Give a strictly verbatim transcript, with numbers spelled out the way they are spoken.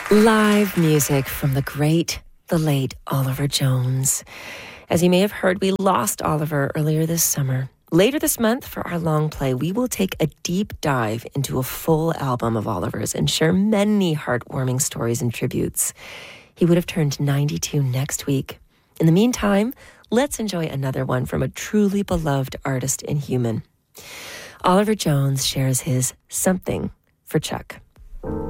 Live music from the great, the late Oliver Jones. As you may have heard, we lost Oliver earlier this summer. Later this month, for our long play, we will take a deep dive into a full album of Oliver's and share many heartwarming stories and tributes. He would have turned ninety-two next week. In the meantime, let's enjoy another one from a truly beloved artist and human. Oliver Jones shares his Something for Chuck.